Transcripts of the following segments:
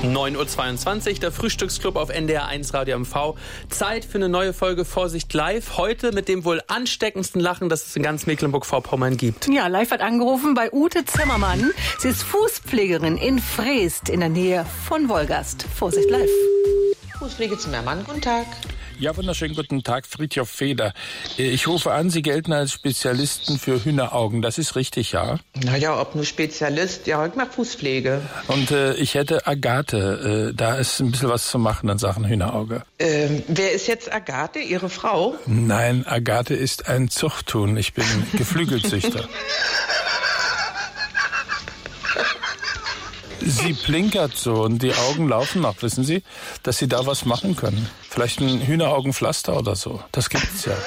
9:22 Uhr, der Frühstücksclub auf NDR 1 Radio MV. Zeit für eine neue Folge Vorsicht live. Heute mit dem wohl ansteckendsten Lachen, das es in ganz Mecklenburg-Vorpommern gibt. Ja, live hat angerufen bei Ute Zimmermann. Sie ist Fußpflegerin in Freest in der Nähe von Wolgast. Vorsicht live. Fußpflege Zimmermann, guten Tag. Ja, wunderschönen guten Tag, Friedhof Feder. Ich rufe an, Sie gelten als Spezialisten für Hühneraugen. Das ist richtig, ja? Naja, ob nur Spezialist, ja, ich mache Fußpflege. Und ich hätte Agathe. Da ist ein bisschen was zu machen in Sachen Hühnerauge. Wer ist jetzt Agathe, Ihre Frau? Nein, Agathe ist ein Zuchthuhn. Ich bin Geflügelzüchter. Sie plinkert so und die Augen laufen noch, wissen Sie, dass Sie da was machen können. Vielleicht ein Hühneraugenpflaster oder so. Das gibt's ja.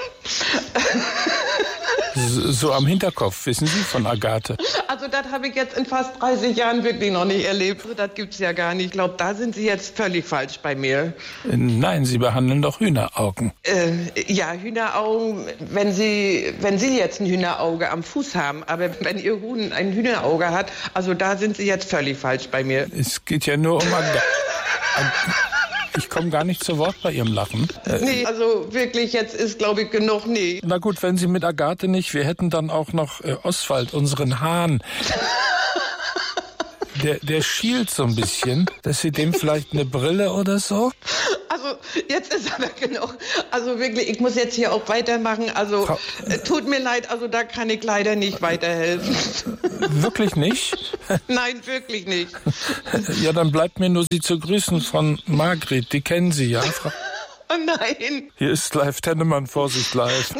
So am Hinterkopf, wissen Sie, von Agathe. Also das habe ich jetzt in fast 30 Jahren wirklich noch nicht erlebt. Also, das gibt's ja gar nicht. Ich glaube, da sind Sie jetzt völlig falsch bei mir. Nein, Sie behandeln doch Hühneraugen. Ja, Hühneraugen, wenn Sie jetzt ein Hühnerauge am Fuß haben, aber wenn Ihr Huhn ein Hühnerauge hat, also da sind Sie jetzt völlig falsch bei mir. Es geht ja nur um Agathe. Ich komme gar nicht zu Wort bei Ihrem Lachen. Nee, also wirklich, jetzt ist, glaube ich, genug. Nee. Na gut, wenn Sie mit Agathe nicht, wir hätten dann auch noch Oswald, unseren Hahn. Der schielt so ein bisschen, dass Sie dem vielleicht eine Brille oder so? Also, jetzt ist aber genug. Also wirklich, ich muss jetzt hier auch weitermachen. Also, tut mir leid, also da kann ich leider nicht weiterhelfen. Wirklich nicht? Nein, wirklich nicht. Ja, dann bleibt mir nur Sie zu grüßen von Margret. Die kennen Sie ja. Oh nein. Hier ist live Tennemann, Vorsicht live.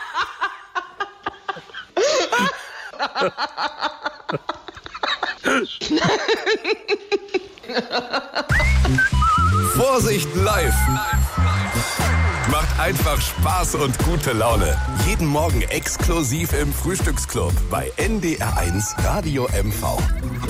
Vorsicht live! Macht einfach Spaß und gute Laune. Jeden Morgen exklusiv im Frühstücksclub bei NDR 1 Radio MV.